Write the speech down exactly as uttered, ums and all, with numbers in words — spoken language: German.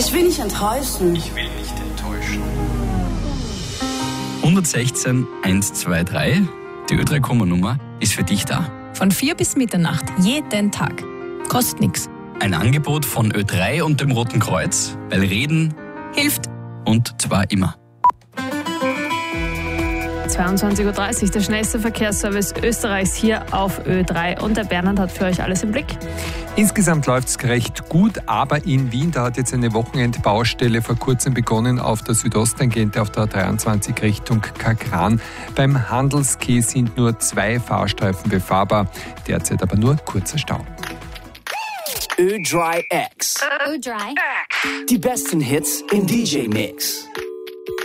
Ich will nicht enttäuschen. Ich will nicht enttäuschen. hundertsechzehn eins zwei drei, die Ö drei Komma-Nummer, ist für dich da. Von vier bis Mitternacht, jeden Tag. Kostet nichts. Ein Angebot von Ö drei und dem Roten Kreuz, weil Reden Hilft. und zwar immer. zweiundzwanzig Uhr dreißig, der schnellste Verkehrsservice Österreichs hier auf Ö drei. Und der Bernhard hat für euch alles im Blick. Insgesamt läuft es recht gut, aber in Wien, da hat jetzt eine Wochenendbaustelle vor kurzem begonnen auf der Südosttangente auf der A dreiundzwanzig Richtung Kakran. Beim Handelsquai sind nur zwei Fahrstreifen befahrbar, derzeit aber nur kurzer Stau. Ö drei X. Ö drei. Die besten Hits im D J-Mix.